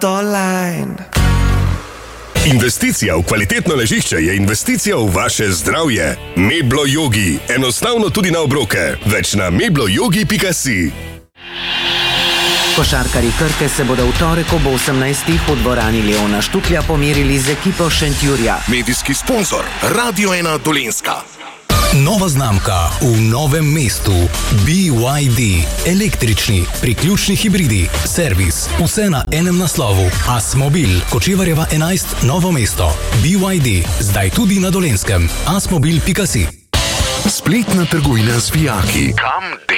Line. Investicija v kvalitetno ležišče je investicija v vaše zdravje. Meblo Yogi. Enostavno tudi na obroke. Več na mebloyogi.si. Košarkarji Krke se bodo v torek ob 18. v dvorani Leona Štuklja pomerili z ekipo Šentjurja. Medijski sponzor Radio 1 Dolenjska. Nova znamka v novem mestu. BYD. Električni, priključni hibridi, servis, vse na enem naslovu. Asmobil, Kočevarjeva 11, Novo mesto. BYD, zdaj tudi na Dolenskem. Asmobil.si. Spletna trgovina z vijaki. Kam